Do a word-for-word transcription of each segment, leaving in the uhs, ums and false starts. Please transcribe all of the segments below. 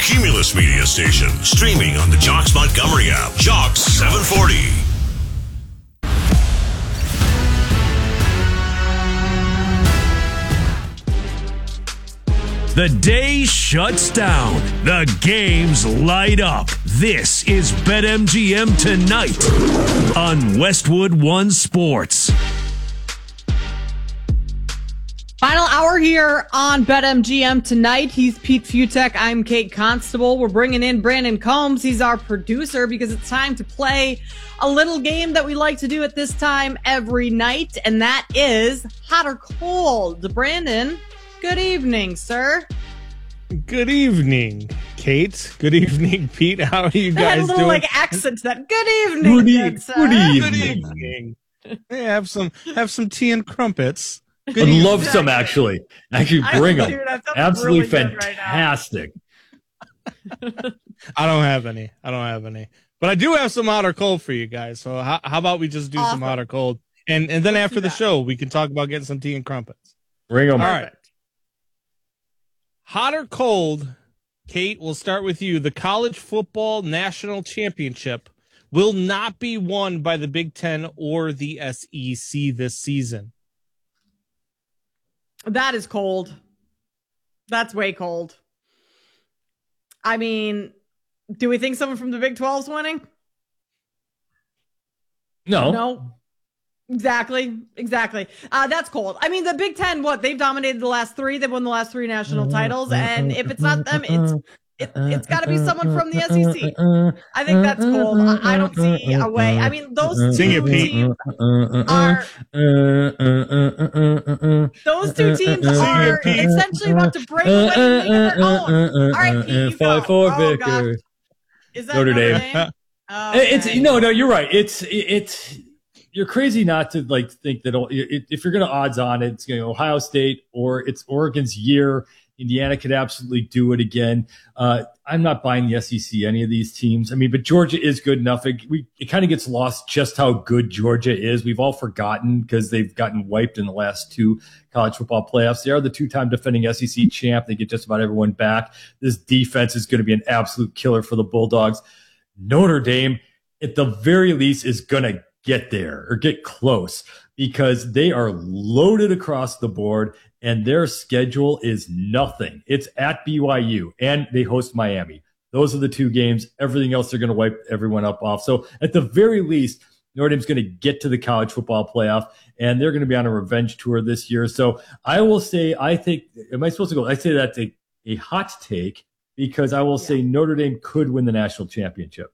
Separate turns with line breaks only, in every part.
Cumulus Media Station, streaming on the Jocks Montgomery app. Jocks seven forty.
The day shuts down. The games light up. This is BetMGM Tonight on Westwood One Sports.
Final hour here on BetMGM Tonight. He's Pete Futek. I'm Kate Constable. We're bringing in Brandon Combs. He's our producer because it's time to play a little game that we like to do at this time every night, and that is Hot or Cold. Brandon, good evening, sir.
Good evening, Kate. Good evening, Pete. How are you guys
had a little
doing?
like accent to that. Good evening.
Good, e-
good,
good evening. Good evening. Yeah, have some have some tea and crumpets.
Good I'd love exactly. some actually. Actually, bring them.
Dude,
Absolutely
really
fantastic.
Right
I don't have any. I don't have any. But I do have some hot or cold for you guys. So how, how about we just do awesome. some hot or cold, and and then Let's after the show we can talk about getting some tea and crumpets.
Bring them.
All right. Hot or cold, Kate, we'll start with you. The College Football National Championship will not be won by the Big Ten or the S E C this season.
That is cold. That's way cold. I mean, do we think someone from the Big twelve is winning?
No.
No. Exactly. Exactly. Uh, that's cold. I mean, the Big Ten, what? They've dominated the last three. They've won the last three national titles. And if it's not them, it's it, it's got to be someone from the S E C. I think that's cold. I, I don't see a way. I mean, those
Sing
two
it, Pete.
teams are those two teams are essentially about to break away and make it their own. All right, Pete, you go.
Five four
Oh,
Vicker.
gosh. Is that
Notre
Notre
Dame.
Dame? Okay.
It's no, no. You're right. It's it's. You're crazy not to like think that if you're going to odds on it, it's going to Ohio State or it's Oregon's year. Indiana could absolutely do it again. Uh, I'm not buying the S E C, any of these teams. I mean, but Georgia is good enough. It, we, it kind of gets lost just how good Georgia is. We've all forgotten because they've gotten wiped in the last two college football playoffs. They are the two-time defending S E C champ. They get just about everyone back. This defense is going to be an absolute killer for the Bulldogs. Notre Dame, at the very least, is going to get there or get close because they are loaded across the board and their schedule is nothing. It's at B Y U and they host Miami. Those are the two games. Everything else, they're going to wipe everyone up off. So at the very least, Notre Dame's going to get to the college football playoff and they're going to be on a revenge tour this year. So I will say, I think, am I supposed to go? I say that's a, a hot take because I will say Notre Dame could win the national championship.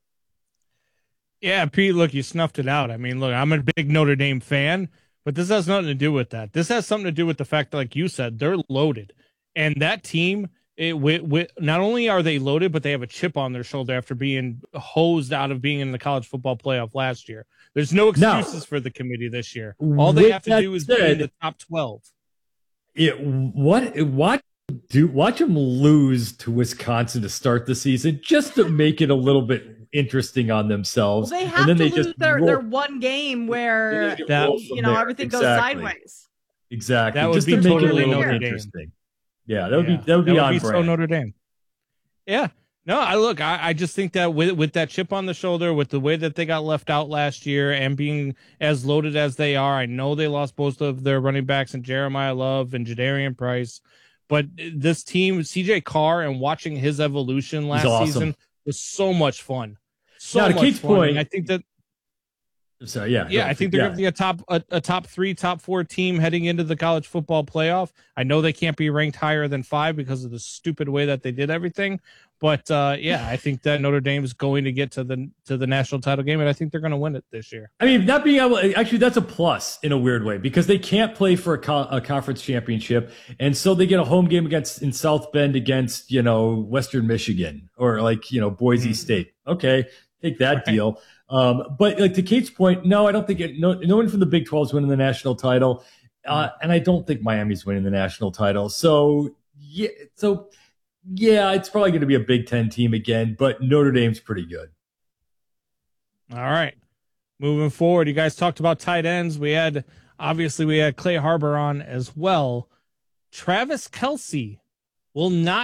Yeah, Pete, look, you snuffed it out. I mean, look, I'm a big Notre Dame fan, but this has nothing to do with that. This has something to do with the fact that, like you said, they're loaded. And that team, it, with, with, not only are they loaded, but they have a chip on their shoulder after being hosed out of being in the college football playoff last year. There's no excuses now, for the committee this year. All they have to do is said, be in the top twelve.
It, what, what? Do watch them lose to Wisconsin to start the season just to make it a little bit interesting on themselves.
Well, they have
and then
to
they
lose
just
their,
roll.
their one game where
that,
you know
there.
everything
exactly.
goes sideways.
Exactly.
That would
just
be
to make
totally
it a little
Notre
interesting.
Dame.
Yeah, that would
yeah,
be that would be
that
on
would be
brand.
So Notre Dame. Yeah. No, I look, I, I just think that with with that chip on the shoulder, with the way that they got left out last year and being as loaded as they are, I know they lost both of their running backs in Jeremiah Love and Jadarian Price. But this team, C J Carr, and watching his evolution last
awesome.
season was so much fun. So
now, to
much
Kate's
fun.
point,
And I think that,
so yeah,
yeah,
no,
I think they're
yeah.
going to be a top, a, a top three, top four team heading into the college football playoff. I know they can't be ranked higher than five because of the stupid way that they did everything. But uh, yeah, I think that Notre Dame is going to get to the to the national title game, and I think they're going to win it this year.
I mean, not being able, actually, that's a plus in a weird way because they can't play for a, co- a conference championship, and so they get a home game against in South Bend against you know Western Michigan or like you know Boise mm. State. Okay, take that right. deal. Um, but like to Kate's point, no, I don't think it, no, no one from the Big twelve is winning the national title, uh, and I don't think Miami's winning the national title. So yeah, so. Yeah, it's probably going to be a Big Ten team again, but Notre Dame's pretty good.
All right. Moving forward, you guys talked about tight ends. We had, obviously, we had Clay Harbor on as well. Travis Kelce will not